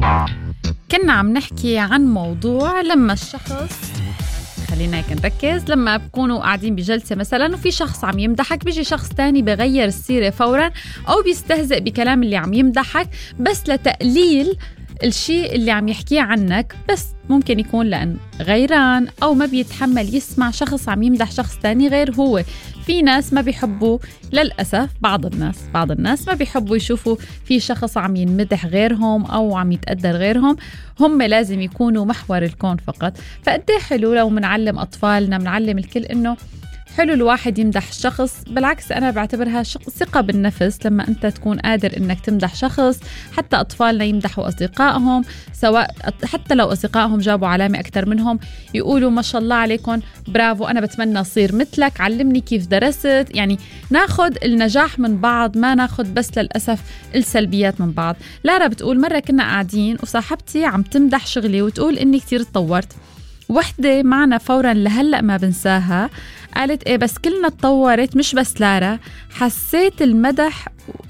كنا عم نحكي عن موضوع لما الشخص، خلينا هيك نركز، لما بكونوا قاعدين بجلسة مثلا وفي شخص عم يمدحك، بيجي شخص تاني بغير السيرة فورا أو بيستهزئ بكلام اللي عم يمدحك بس لتقليل الشيء اللي عم يحكيه عنك، بس ممكن يكون لأن غيران أو ما بيتحمل يسمع شخص عم يمدح شخص تاني غير هو. في ناس ما بيحبوا، للأسف بعض الناس ما بيحبوا يشوفوا في شخص عم ينمدح غيرهم أو عم يتقدر غيرهم، هم لازم يكونوا محور الكون فقط. فقديه حلو لو منعلم أطفالنا، منعلم الكل إنه حلو الواحد يمدح شخص. بالعكس أنا بعتبرها ثقة بالنفس لما أنت تكون قادر إنك تمدح شخص. حتى أطفالنا يمدحوا أصدقائهم، سواء حتى لو أصدقائهم جابوا علامة أكتر منهم يقولوا ما شاء الله عليكم، برافو، أنا بتمنى أصير مثلك، علمني كيف درست. يعني ناخد النجاح من بعض، ما ناخد بس للأسف السلبيات من بعض. لارا بتقول مرة كنا قاعدين وصاحبتي عم تمدح شغلي وتقول إني كتير تطورت. وحدة معنا فوراً لهلأ ما بنساها قالت إيه بس كلنا تطورت، مش بس لارا. حسيت المدح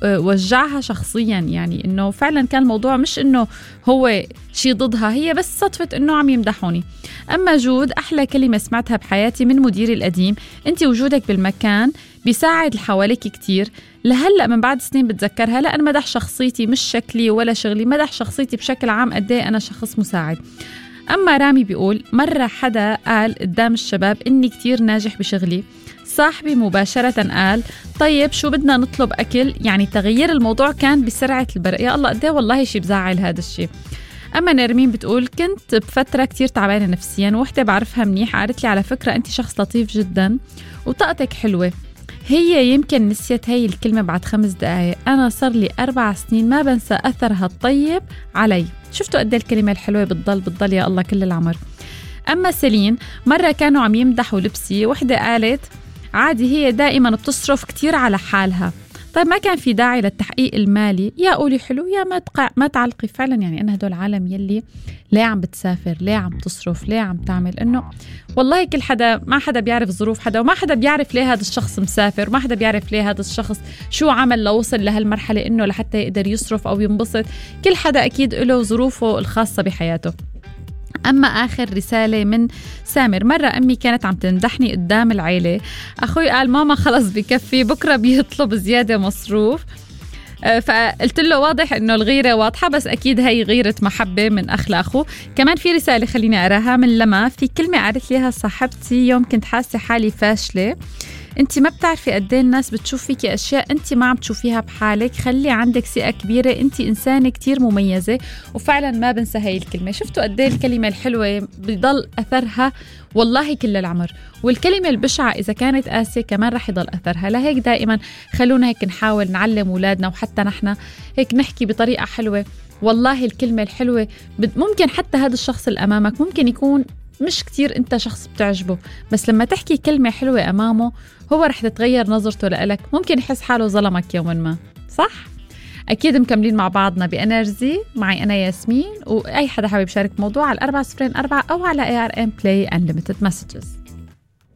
وجعها شخصياً، يعني إنه فعلاً كان الموضوع مش إنه هو شي ضدها، هي بس صدفة إنه عم يمدحوني. أما جود، أحلى كلمة سمعتها بحياتي من مديري القديم، أنت وجودك بالمكان بيساعد اللي حواليك كتير. لهلأ من بعد سنين بتذكرها، لأن مدح شخصيتي مش شكلي ولا شغلي، مدح شخصيتي بشكل عام قد إيه أنا شخص مساعد. أما رامي بيقول مرة حدا قال قدام الشباب إني كتير ناجح بشغلي، صاحبي مباشرة قال طيب شو بدنا نطلب أكل، يعني تغيير الموضوع كان بسرعة البرق. يا الله قديه والله شي بزعل هذا الشي. أما نرمين بتقول كنت بفترة كتير تعبانة نفسيا، وحدة بعرفها منيح قالت لي على فكرة أنت شخص لطيف جدا وطاقتك حلوة. هي يمكن نسيت هاي الكلمة بعد 5 دقايق، أنا صار لي 4 سنين ما بنسى أثرها الطيب علي. شفتوا قد الكلمة الحلوة بتضل يا الله كل العمر. أما سيلين، مرة كانوا عم يمدحوا لبسي، وحدة قالت عادي هي دائما بتصرف كتير على حالها. طيب ما كان في داعي للتحقيق المالي، يا قولي حلو يا ما تعلقي. فعلا يعني أنا هدول العالم يلي ليه عم بتسافر، ليه عم تصرف، ليه عم تعمل، إنه والله كل حدا، ما حدا بيعرف ظروف حدا، وما حدا بيعرف ليه هذا الشخص مسافر، ما حدا بيعرف ليه هذا الشخص شو عمل لوصل لهالمرحلة إنه لحتى يقدر يصرف أو ينبسط. كل حدا أكيد له ظروفه الخاصة بحياته. أما آخر رسالة من سامر، مرة أمي كانت عم تمدحني قدام العيلة، أخوي قال ماما خلص بكفي، بكرة بيطلب زيادة مصروف. فقلت له واضح إنه الغيرة واضحة، بس أكيد هي غيرة محبة من أخ لأخو. كمان في رسالة خليني أراها من لما، في كلمة قالت ليها صاحبتي يوم كنت حاسة حالي فاشلة، انت ما بتعرفي قد ايه الناس بتشوف فيكي اشياء انت ما عم تشوفيها بحالك، خلي عندك ثقة كبيرة، انت انسانة كتير مميزة. وفعلا ما بنسى هاي الكلمة. شفتوا قد ايه الكلمة الحلوة بيضل اثرها والله كل العمر، والكلمة البشعة اذا كانت قاسية كمان رح يضل اثرها. لهيك دائما خلونا هيك نحاول نعلم اولادنا وحتى نحن هيك نحكي بطريقة حلوة. والله الكلمة الحلوة ممكن حتى هذا الشخص اللي امامك ممكن يكون مش كتير انت شخص بتعجبه، بس لما تحكي كلمة حلوة امامه هو رح تتغير نظرته لإلك، ممكن يحس حاله ظلمك يوما ما. صح؟ اكيد مكملين مع بعضنا بانرجي، معي انا ياسمين، واي حدا حابب يشارك موضوع على 404 او على ARN Play Unlimited Messages.